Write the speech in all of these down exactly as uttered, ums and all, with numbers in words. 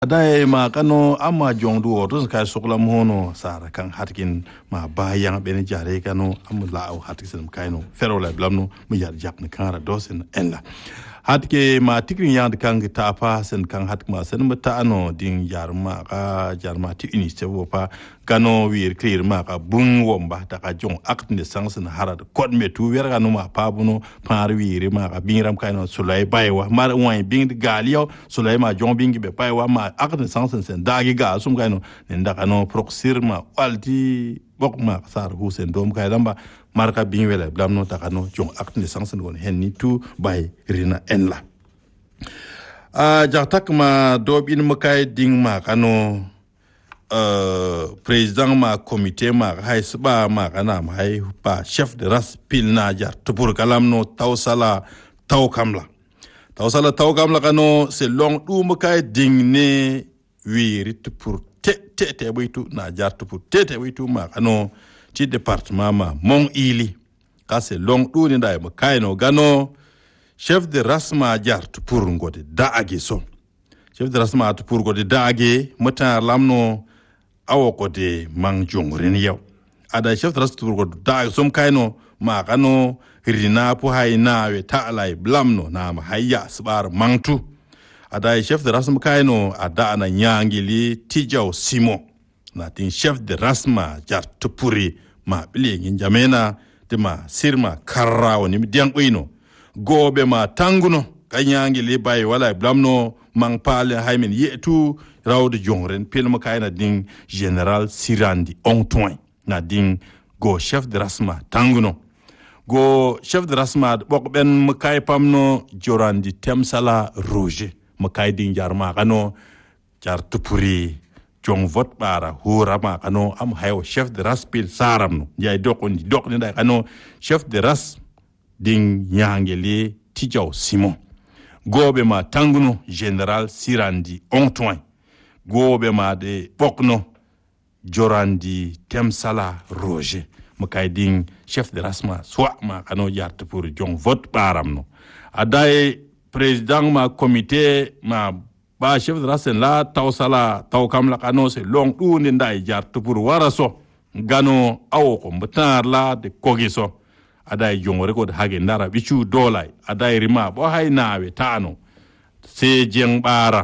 Adai ma kano amma jongdu oto kai soklam hono sara kan hatkin ma bayang bene jare kano am lao hatkin kaino ferola blamno mi yar jak ne kara dosen enla hatke ma tikrin yand kan ta pa sen kan hat ma sen mata ano din yar ma ka jar ma ti uniste wo pa kano wir clear ma ka bun womba ta ka jong akt ne sansen harad kod me tu wer kanu ma pa buno par wir ma ka bingram kaino sulay baywa mar wan bing galio sulay ma jong bingi be baywa ma akt ne sansen sen dagi ga sum kaino ne ndaka no proxir ma alti bok ma sar husen dom kay damba marka bin wele blamno takano jong akt ne sansen gon henni tu bay rina enla a jartak ma dobin makay ding ma kano euh président ma comité ma hay sba ma kana ma hay pa chef de race pil na jar to pour kalamno tawsala taw kamla tawsala taw kamla kano c'est long du makay ding ne wiri to pour te te te boytu na jar to pour te te boytu ma kano ti département ma mon ili ka c'est long du ni dai makay no gano chef de race ma jar to pour ngode da age so chef de race ma to pour ngode da age mata lamno awo ko de mang jongren yaw ada chef de race to pour ngode da som kayno ma kano rina po hayna we ta alai blamno na ma hayya sbar mangtu ada chef de race ma kayno ada na nyangili tijaw simo na tin chef de race ma jar to puri ma bile ngin jamena de ma sirma karrawo ni diang uino gobe ma tanguno kanyangi le bay wala blamno mang pale haymen yetu rawde jongren pelma kayna ding general Sirandi Ongtoin na ding go chef de rasma tanguno go chef de rasma bok ben makay pamno jorandi temsala roger makay ding jarma kano jar tupuri jong vote bara hurama kano am hayo chef de raspil saramno jay dokon dokni da kano chef de ras ding nyangeli tijaw simon gobe ma tanguno general Sirandi Ongtoin gobe ma de bokno jorandi temsala roger makay ding chef de rasma soit ma kano jart pour jong vote baramno aday président ma comité ma ba chef de rasen la tawsala taw kam la kano se long du ni nday jart pour waraso gano awo ko mbatar la de kogiso aday jongore ko hage ndara bichu dolay aday rima bo hay nawe tano se jeng bara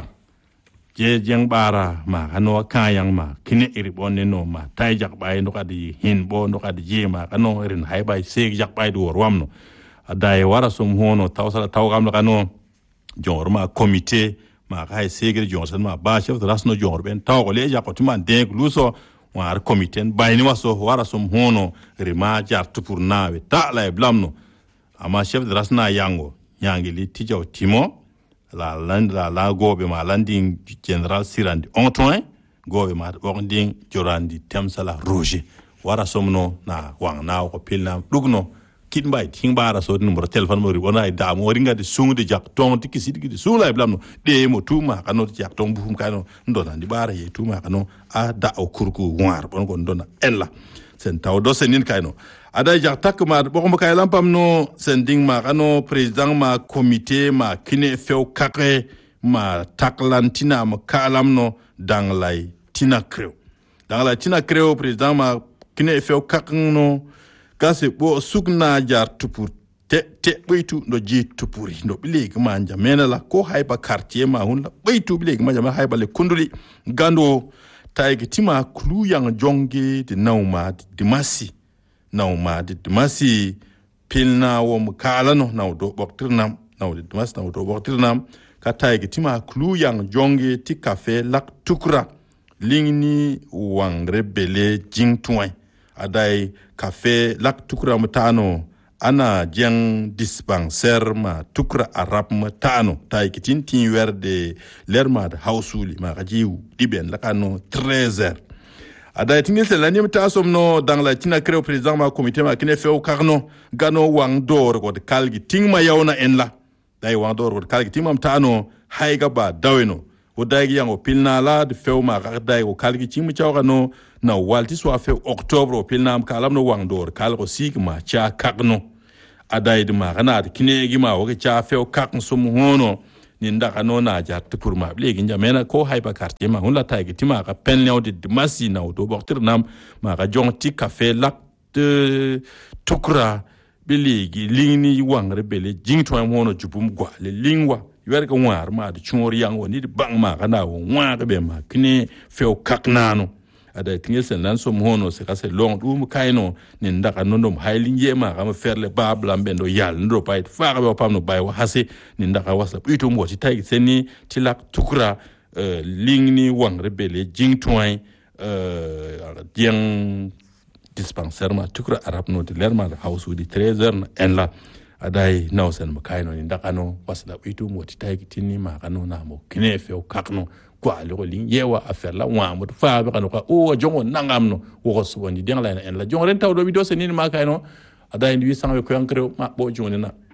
je jeng bara ma kano kayang ma kine iri bonne no ma tay jak bay no kadi hin bo no kadi jema kano rin hay bay se jak bay do wamno aday waraso hono tawsala taw kam la kano jongor ma comité ma hay segre jonsen ma ba chef de rasno jongor ben taw ko le jakoti man de luso war comité bayni waso wara som hono rima jartu pour nawe ta la blamno ama chef de rasna yango yangi li tijaw timo la land la la gobe ma landing general Sirandi Ongtoin gobe ma boknding jorandi temsala roger wara somno na wang na ko pilna dugno kitbay tingbara so numero telephone mo ribona ay da mo ringa de sungu de jak ton tikisi de sungu lay blamno de mo tuma kano jak ton bufum kano ndona ndi bara ye tuma kano a da o kurku war bon ko ndona ella sen taw do senin kayno ada jak tak ma boko kay lampam no sen ding ma kano president ma comité ma kine few kakre ma taklantina ma kalamno dang lay tina crew dang lay tina crew president ma kine few kakno kasi bo sugna jar tupur te te beitu do ji tupuri do bileg manja menala ko hayba quartier ma hun la beitu bileg manja ma hayba le kunduli gando tayge tima klu yang jonge de nawma de masi nawma de masi pilna wo mukala no naw do boktirnam naw de mas naw do boktirnam ka tayge tima klu yang jonge ti cafe lak tukra lingni wangre bele jingtwai aday cafe lak tukra mutano ana jeng dispensaire ma tukra arab mutano tay kitin tin werde lerma hausuli ma gajiu diben lakano treize heures aday tingil selani mutasom no dans la tina creo président ma comité ma kine feu karno gano wang dor ko de kalgi tingma yawna en la day wang dor ko kalgi tingma mutano hayga ba daweno o daygi yango pilna la de feu ma day ko kalgi tingma chawgano na walti so fe octobre pilnam kalam no wangdor kal ko sigma cha kakno aday de ma kana de kinegi ma o cha fe kak sum hono ni ndaka no na ja tupur ma legi njamena ko hyper quartier ma hunla taigi tima ka penleo de masi na do bortir nam ma ka jonti cafe lak de tukra biligi lingni wangre bele jingtwa mono jubum gwa le lingwa wer ka war ma de chori yang woni de bang ma kana wo wa be ma kini feo kaknano ada tingel sen lan som hono se kase long dum kaino ni ndaka nondom haylin yema kama ferle babla mbendo yal ndo pait faga be pamno bay wa hase ni ndaka wasa ito mo ti tay seni tilak tukra uh, lingni wang rebele jingtoin euh diang dispensaire ma tukra arab no de lerma house di treize heures en la adai naw sen mo kaino ni ndaka no wasla ito mo ti tay tini ma kanu na mo kine feo kakno kwa le rolling yewa affaire la wa mo fa ba kanu ka o jongo nangamno wo so woni den la en la jongo ren tawdo mi do se ni ma kayno ada indi wi sang ko yankre ma bo joni na